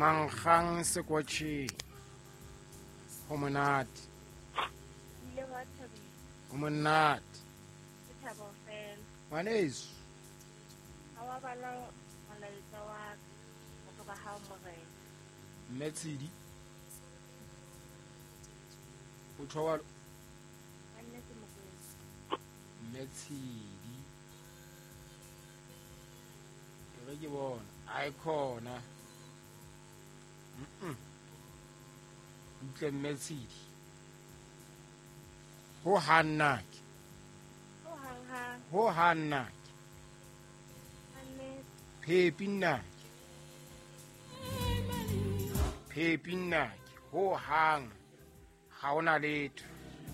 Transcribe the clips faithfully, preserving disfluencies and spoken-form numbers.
Mankgang sekotjhe ho monate ile wa thabisa ho monate ke thabo fela ngwaneso ha wa bala molaetsa wa ka ba ha morena Mmetsidi o thowa anne ke morena Mmetsidi re ke bona ai khona mm ntle Mmetsidi ho hannake o hang ha ho hannake anne phepi nnake phepi nnake ho hang ha ona letho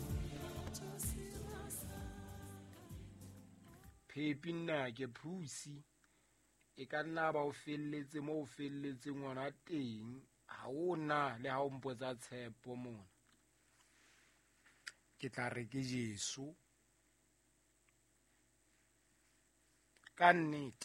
phepi nnake phusi e ka nna ba o felletse mo o felletse ngwana teng ha ona le ha o mpotsa tshepo mona ke tla re ke Jesu ka nnete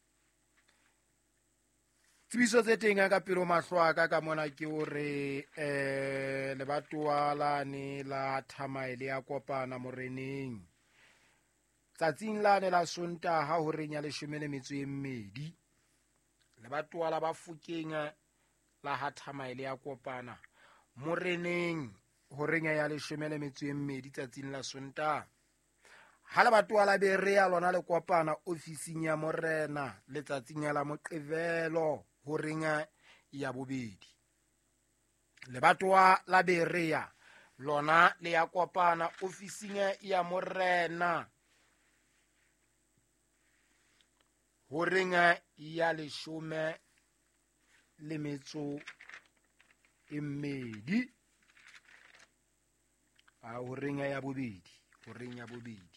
tsebiso tse teng ka pelo mahlo a ka ka mona ke hore eh lebatowa lane la Thamaile ya kopana moreneng tsatsing lane la Sontaha ho reng ya leshome le metso e mmedi lebatowa la Bafokeng la ha Thamaile ya kopana moreneng ho reng ya leshome le metso e mmedi tsatsing la Sontaha ha lebatowa la Berea lona le kopana ofising ya morena letsatsing la Moqebelo ho reng ya bobedi lebatowa la Berea lona le ya kopana ofising ya morena ho reng ya leshome le metso e mmedi a ho reng ya bobedi ho reng ya bobedi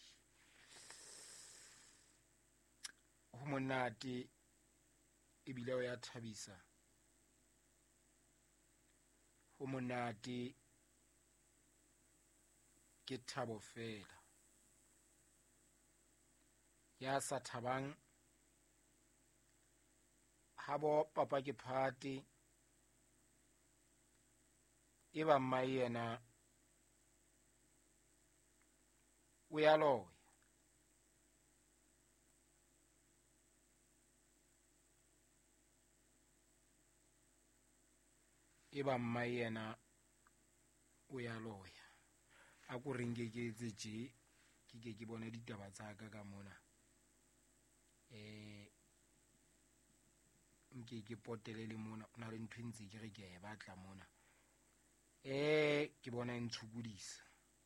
ho monate ebile o ya thabisa ho monate ke thabo fela ya sa thabang ha bo papa ke phate e ba mai yena o ya loya e ba mai yena o ya loya a ko reng ke ke tse je ke ke ke bone ditaba tsa ka ka mona eh nke ke potele le mona ona le ntwe ntse ke re ke e batla mona eh ke bona e ntshukudisa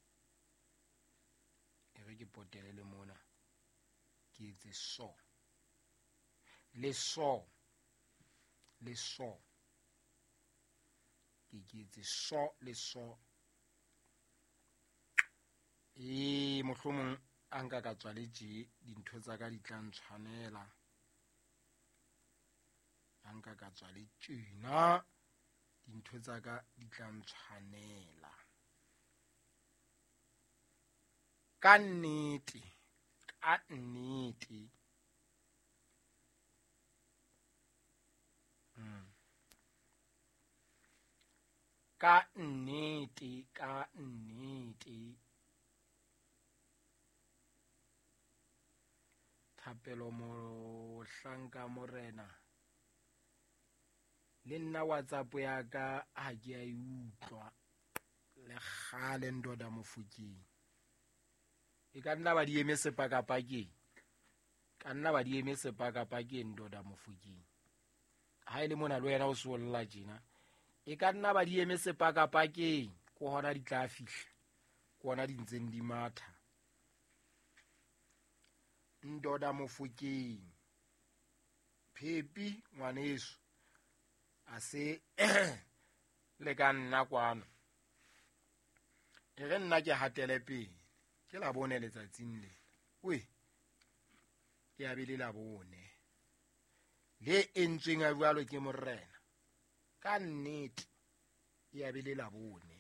e re ke potele le mona ke etse so le so le so ke ke etse so le so e mohlomong a nka ka tswa le je dintho tsa ka di tla ntshwanela a nka ka tswa le tjena dintho tsa ka di tla ntshwanela ka nnete ka nnete mm. ka nnete ka nnete Thapelo Mohlanka morena le nna WhatsApp ya ka ha ke a e utlwa le kgale Ndoda Mofokeng e ka nna ba di eme sepakapakeng ka nna ba di eme sepakapakeng Ndoda Mofokeng ha ile mona le wena o se o lla tjena e ka nna ba di eme sepakapakeng ko hona di tla fihla ko hona di ntseng di matha Ndoda Mofokeng Phepi ngwaneso a se le ka nna kwano e re nna ke hatele pele ke la bone letsatsing le we ke a bile la bone le entsweng a jwalo ke morena ka nnete e a bile la bone